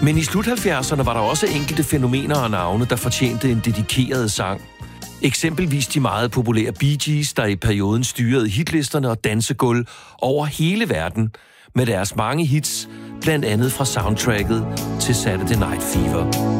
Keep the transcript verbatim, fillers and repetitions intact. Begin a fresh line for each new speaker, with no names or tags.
Men i slut halvfjerdserne var der også enkelte fænomener og navne, der fortjente en dedikeret sang. Eksempelvis de meget populære Bee Gees, der i perioden styrede hitlisterne og dansegulv over hele verden med deres mange hits, blandt andet fra soundtracket til Saturday Night Fever.